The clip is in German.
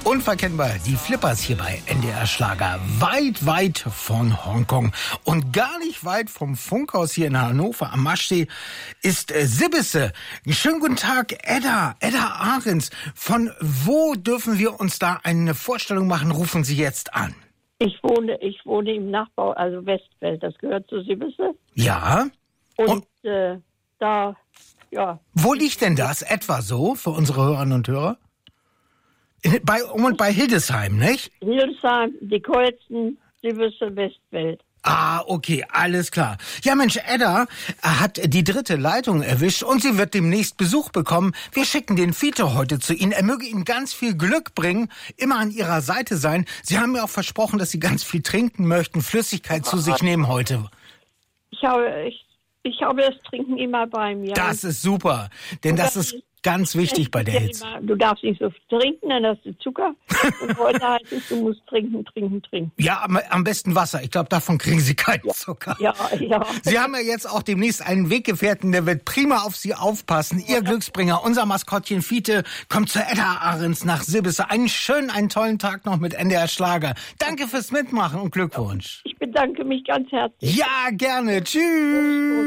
Unverkennbar, die Flippers hier bei NDR Schlager. Weit, weit von Hongkong. Und gar nicht weit vom Funkhaus hier in Hannover am Maschsee ist Sibisse. Schönen guten Tag, Edda Ahrens. Von wo dürfen wir uns da eine Vorstellung machen? Rufen Sie jetzt an. Ich wohne im Nachbau, also Westfeld. Das gehört zu Sibisse. Ja. Und da, ja. Wo liegt denn das etwa so für unsere Hörerinnen und Hörer? Bei Hildesheim, nicht? Hildesheim, die Kolzen, Sibisse, Westfeld. Ah, okay, alles klar. Ja, Mensch, Edda hat die 3. Leitung erwischt und sie wird demnächst Besuch bekommen. Wir schicken den Fiete heute zu Ihnen. Er möge Ihnen ganz viel Glück bringen, immer an Ihrer Seite sein. Sie haben mir auch versprochen, dass Sie ganz viel trinken möchten, Flüssigkeit zu sich nehmen heute. Ich habe das Trinken immer bei mir. Das ist super, denn das ist ganz wichtig bei der Hitze. Du darfst nicht so viel trinken, dann hast du Zucker. Und heute heißt es, du musst trinken. Ja, am besten Wasser. Ich glaube, davon kriegen Sie keinen Zucker. Ja. Sie haben ja jetzt auch demnächst einen Weggefährten, der wird prima auf Sie aufpassen. Ihr Glücksbringer, unser Maskottchen Fiete, kommt zur Edda Ahrens nach Sibisse. Einen tollen Tag noch mit NDR Schlager. Danke fürs Mitmachen und Glückwunsch. Ich bedanke mich ganz herzlich. Ja, gerne. Tschüss.